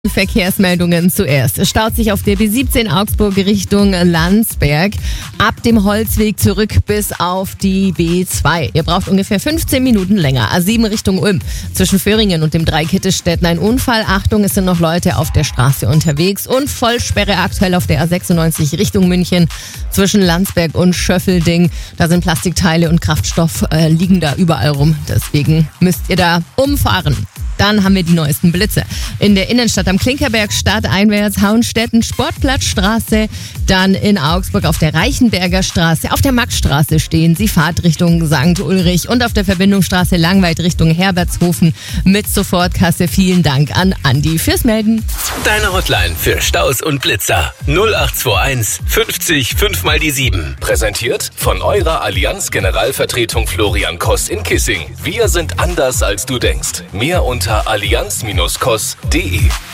Verkehrsmeldungen zuerst. Es staut sich auf der B17 Augsburg Richtung Landsberg. Ab dem Holzweg zurück bis auf die B2. Ihr braucht ungefähr 15 Minuten länger. A7 Richtung Ulm. Zwischen Föhringen und dem Dreikittelstetten ein Unfall. Achtung, es sind noch Leute auf der Straße unterwegs. Und Vollsperre aktuell auf der A96 Richtung München. Zwischen Landsberg und Schöffelding. Da sind Plastikteile und Kraftstoff liegen da überall rum. Deswegen müsst ihr da umfahren. Dann haben wir die neuesten Blitze. In der Innenstadt am Klinkerberg stadteinwärts, Hauenstetten, Sportplatzstraße. Dann in Augsburg auf der Reichenberger Straße. Auf der Maxstraße stehen sie, Fahrtrichtung St. Ulrich. Und auf der Verbindungsstraße Langweid Richtung Herbertshofen mit Sofortkasse. Vielen Dank an Andi fürs Melden. Deine Hotline für Staus und Blitzer 0821 50 5 mal die 7. Präsentiert von eurer Allianz Generalvertretung Florian Koss in Kissing. Wir sind anders als du denkst. Mehr unter allianz-koss.de